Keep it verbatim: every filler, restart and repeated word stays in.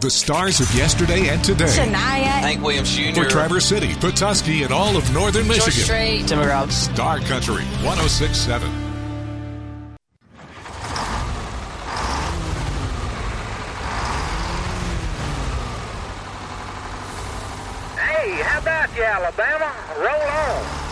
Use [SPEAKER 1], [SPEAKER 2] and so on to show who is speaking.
[SPEAKER 1] the stars of yesterday and today.
[SPEAKER 2] Shania.
[SPEAKER 3] Hank Williams Junior
[SPEAKER 1] For Traverse City, Petoskey, and all of northern
[SPEAKER 2] George
[SPEAKER 1] Michigan.
[SPEAKER 2] Strait. Tim McGraw.
[SPEAKER 1] Star Country, one oh six point seven.
[SPEAKER 4] Hey, how about you, Alabama? Roll on.